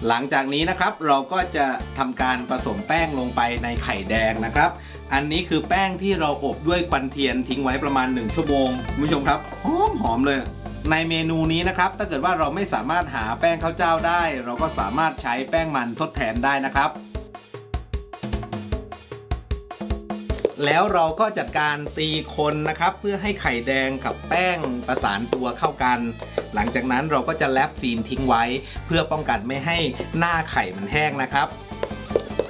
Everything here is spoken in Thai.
หลังจากนี้นะครับเราก็จะทำการผสมแป้งลงไปในไข่แดงนะครับอันนี้คือแป้งที่เราอบด้วยควันเทียนทิ้งไว้ประมาณ1ชั่วโมงคุณผู้ชมครับหอมเลยในเมนูนี้นะครับถ้าเกิดว่าเราไม่สามารถหาแป้งข้าวเจ้าได้เราก็สามารถใช้แป้งมันทดแทนได้นะครับแล้วเราก็จัดการตีคนนะครับเพื่อให้ไข่แดงกับแป้งประสานตัวเข้ากันหลังจากนั้นเราก็จะแรปซีนทิ้งไว้เพื่อป้องกันไม่ให้หน้าไข่มันแห้งนะครับ